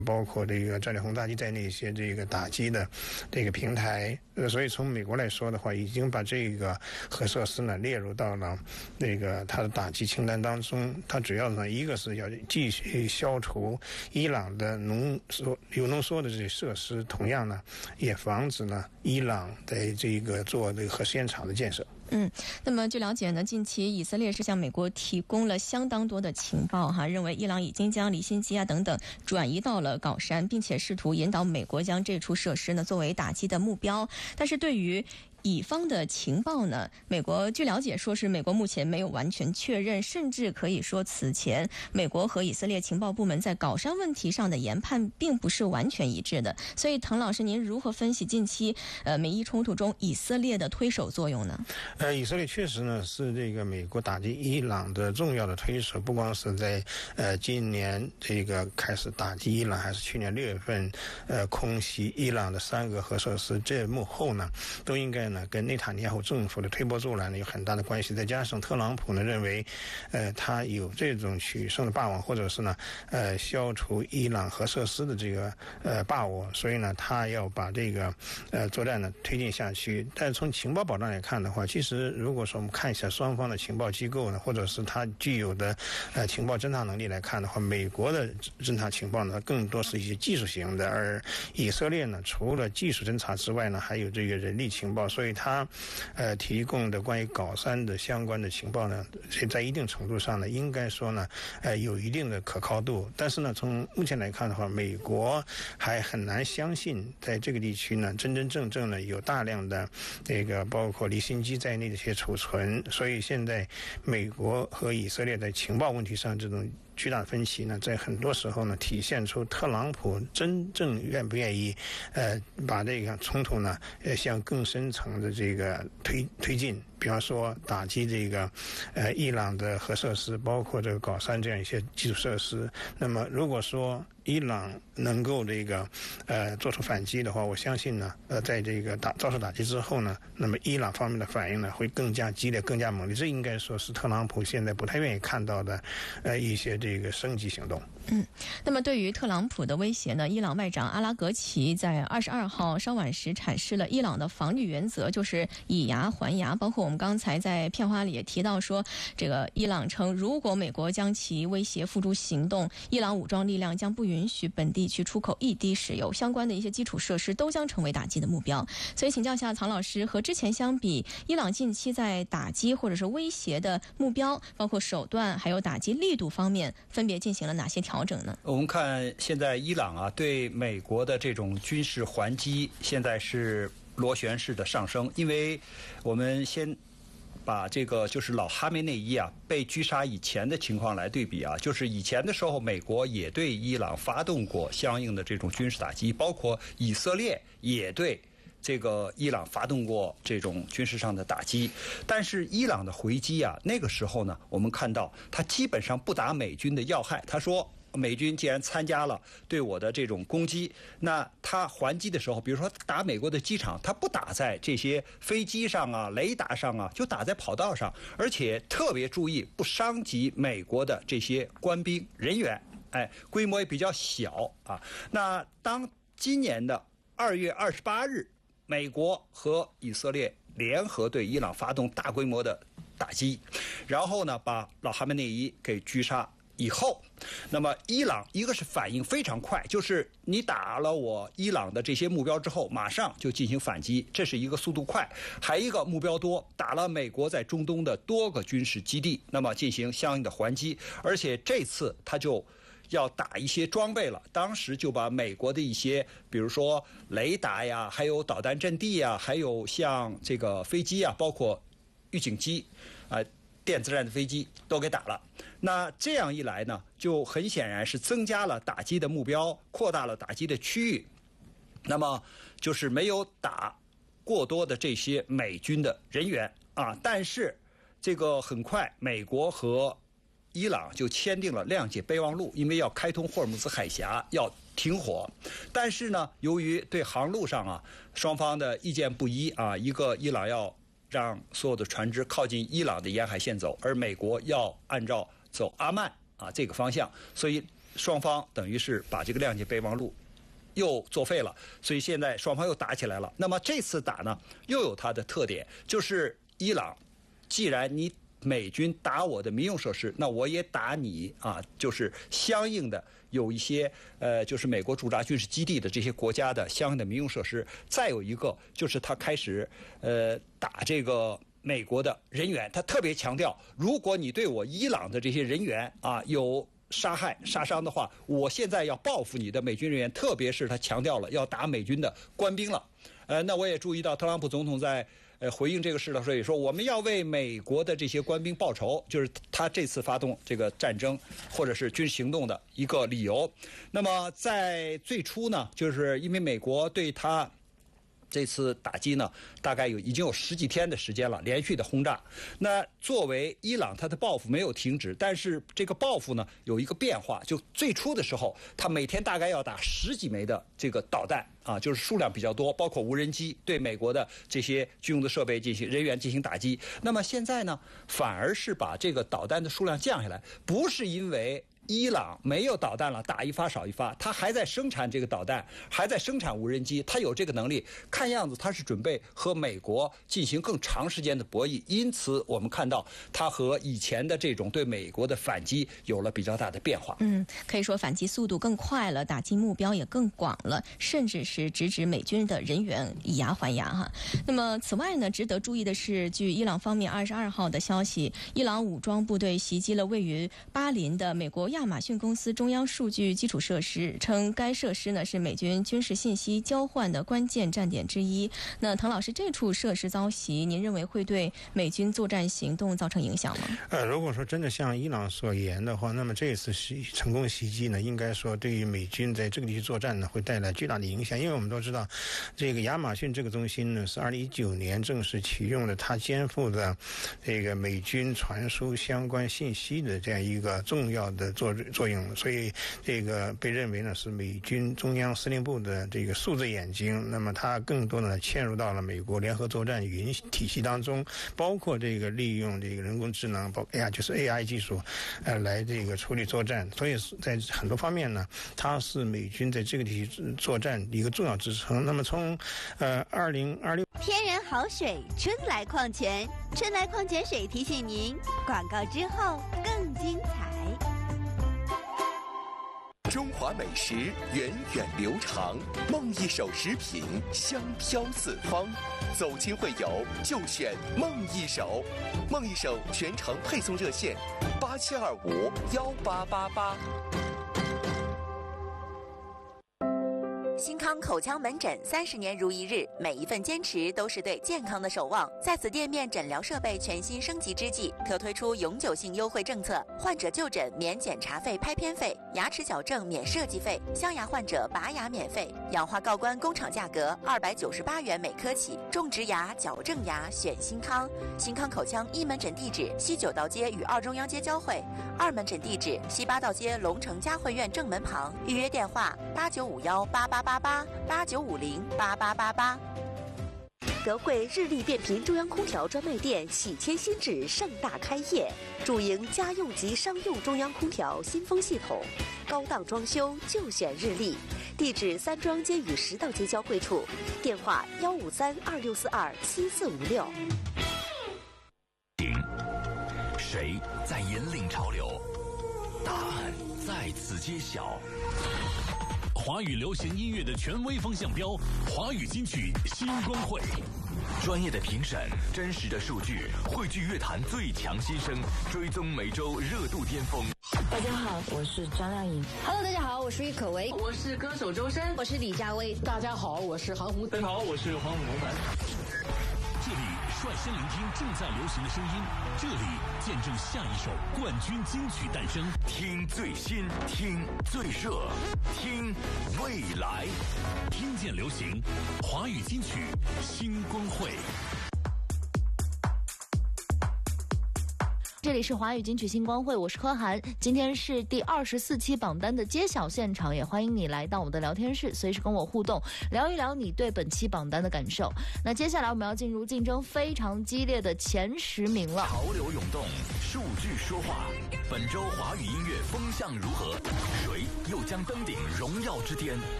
包括这个战略轰炸机在内一些这个打击的这个平台，所以从美国来说的话，已经把这个核设施呢列入到了那个它的打击清单当中。它主要呢，一个是要继续消除伊朗的铀浓缩的这些设施，同样呢，也防止呢伊朗在这个做这个核试验场的建设。 那么据了解呢，近期以色列是向美国提供了相当多的情报认为伊朗已经将离心机等等转移到了镐山，并且试图引导美国将这处设施呢作为打击的目标。但是对于乙方的情报呢，美国据了解说是美国目前没有完全确认，甚至可以说此前美国和以色列情报部门在镐山问题上的研判并不是完全一致的。所以唐老师，您如何分析近期美伊冲突中以色列的推手作用呢？ 以色列确实呢是这个美国打击伊朗的重要的推手，不光是在今年这个开始打击伊朗，还是去年6月份空袭伊朗的3个核设施，这幕后呢都应该呢跟内塔尼亚胡政府的推波助澜呢有很大的关系。再加上特朗普呢认为他有这种取胜的霸王，或者是呢消除伊朗核设施的这个把握，所以呢他要把这个作战呢推进下去。但是从情报保障来看的话，其实如果说我们看一下双方的情报机构呢，或者是他具有的情报侦察能力来看的话，美国的侦察情报呢更多是一些技术型的，而以色列呢除了技术侦察之外呢，还有这个人力情报，所以他提供的关于镐山的相关的情报呢，在一定程度上呢，应该说呢有一定的可靠度。但是呢，从目前来看的话，美国还很难相信在这个地区呢真真正正呢有大量的这个包括离心机在内的一些储存，所以现在美国和以色列在情报问题上这种巨大分歧呢，在很多时候呢体现出特朗普真正愿不愿意把这个冲突呢向更深层的这个推进。比方说打击这个伊朗的核设施，包括这个镐山这样一些基础设施。那么如果说伊朗能够这个做出反击的话，我相信呢在这个遭受打击之后呢，那么伊朗方面的反应呢会更加激烈、更加猛烈。这应该说是特朗普现在不太愿意看到的一些这个升级行动。 那么对于特朗普的威胁呢，伊朗外长阿拉格齐在22号稍晚时阐释了伊朗的防御原则，就是以牙还牙。包括我们刚才在片花里也提到说，这个伊朗称，如果美国将其威胁付诸行动，伊朗武装力量将不允许本地区出口一滴石油，相关的一些基础设施都将成为打击的目标。所以请教一下曹老师，和之前相比，伊朗近期在打击或者是威胁的目标，包括手段还有打击力度方面，分别进行了哪些调整呢？ 我们看现在伊朗对美国的这种军事还击现在是螺旋式的上升。因为我们先把这个就是老哈梅内伊被狙杀以前的情况来对比就是以前的时候美国也对伊朗发动过相应的这种军事打击，包括以色列也对这个伊朗发动过这种军事上的打击。但是伊朗的回击那个时候呢，我们看到他基本上不打美军的要害。他说美军既然参加了对我的这种攻击，那他还击的时候，比如说打美国的机场，他不打在这些飞机上雷达上就打在跑道上，而且特别注意不伤及美国的这些官兵人员，规模也比较小那当今年的2月28日，美国和以色列联合对伊朗发动大规模的打击，然后呢把老哈梅内伊给狙杀以后，那么伊朗一个是反应非常快，就是你打了我伊朗的这些目标之后马上就进行反击，这是一个速度快。还一个目标多，打了美国在中东的多个军事基地，那么进行相应的还击。而且这次他就要打一些装备了，当时就把美国的一些比如说雷达还有导弹阵地还有像这个飞机包括预警机电子战的飞机都给打了。那这样一来呢，就很显然是增加了打击的目标，扩大了打击的区域，那么就是没有打过多的这些美军的人员但是这个很快美国和伊朗就签订了谅解备忘录，因为要开通霍尔木兹海峡，要停火。但是呢，由于对航路上双方的意见不一一个伊朗要让所有的船只靠近伊朗的沿海线走，而美国要按照走阿曼这个方向，所以双方等于是把这个谅解备忘录又作废了，所以现在双方又打起来了。那么这次打呢，又有它的特点，就是伊朗，既然你美军打我的民用设施，那我也打你啊，就是相应的有一些就是美国驻扎军事基地的这些国家的相应的民用设施。再有一个就是他开始打这个美国的人员，他特别强调，如果你对我伊朗的这些人员啊有杀害杀伤的话，我现在要报复你的美军人员，特别是他强调了要打美军的官兵了。那我也注意到特朗普总统在回应这个事的时候也说，我们要为美国的这些官兵报仇，就是他这次发动这个战争或者是军事行动的一个理由。那么在最初呢，就是因为美国对他这次打击呢，大概已经有10几天的时间了，连续的轰炸。那作为伊朗，它的报复没有停止，但是这个报复呢有一个变化，就最初的时候，它每天大概要打10几枚的这个导弹啊，就是数量比较多，包括无人机，对美国的这些军用的设备人员进行打击。那么现在呢，反而是把这个导弹的数量降下来，不是因为伊朗没有导弹了，打一发少一发，他还在生产这个导弹，还在生产无人机，他有这个能力。看样子他是准备和美国进行更长时间的博弈，因此我们看到他和以前的这种对美国的反击有了比较大的变化。 可以说反击速度更快了，打击目标也更广了，甚至是直指美军的人员，以牙还牙哈。那么此外呢，值得注意的是，据伊朗方面22号的消息，伊朗武装部队袭击了位于巴林的美国亚马逊公司中央数据基础设施，称该设施呢是美军军事信息交换的关键站点之一。那滕老师，这处设施遭袭，您认为会对美军作战行动造成影响吗？ 如果说真的像伊朗所言的话，那么这一次成功袭击呢，应该说对于美军在这个地区作战呢会带来巨大的影响。因为我们都知道，这个亚马逊这个中心呢是2019年正式启用的，它肩负的这个美军传输相关信息的这样一个重要的作用，所以这个被认为呢是美军中央司令部的这个数字眼睛。那么它更多的嵌入到了美国联合作战语音体系当中，包括这个利用这个人工智能，就是 AI 技术，来这个处理作战。所以在很多方面呢，它是美军在这个地区作战一个重要支撑。那么从2026 天然好水春来矿泉，春来矿泉水提醒您，广告之后更精彩。 中华美食源远流长，梦一手食品香飘四方。走亲会友就选梦一手，梦一手全程配送热线87251888。 新康口腔门诊30年如一日，每一份坚持都是对健康的守望。在此店面诊疗设备全新升级之际，特推出永久性优惠政策，患者就诊免检查费、拍片费，牙齿矫正免设计费，镶牙患者拔牙免费，氧化锆关工厂价格298元每颗起，种植牙、矫正牙选新康。新康口腔一门诊地址西9道街与2中央街交汇，二门诊地址西8道街龙城嘉汇苑正门旁，预约电话8951888889508888。 德惠日立变频中央空调专卖店喜迁新址盛大开业，主营家用及商用中央空调新风系统，高档装修就选日立。地址3中央街与10道街交汇处，电话15326427456。 谁在引领潮流？答案在此揭晓。华语流行音乐的权威风向标，华语金曲新光会，专业的评审，真实的数据，汇聚乐坛最强新声，追踪每周热度巅峰。 大家好，我是张靓颖。 Hello， 大家好，我是郁可唯， 我是歌手周深， 我是李佳薇。 大家好，我是韩红。 大家好，我是黄宏凡。 这里率先聆听正在流行的声音，这里见证下一首冠军金曲诞生。听最新，听最热，听未来，听见流行，华语金曲新光会。 这这里是华语金曲星光会，我是柯涵。今天是第24期榜单的揭晓现场，也欢迎你来到我们的聊天室，随时跟我互动，聊一聊你对本期榜单的感受。那接下来我们要进入竞争非常激烈的前10名了。 潮流涌动，数据说话。本周华语音乐风向如何？谁又将登顶荣耀之巅？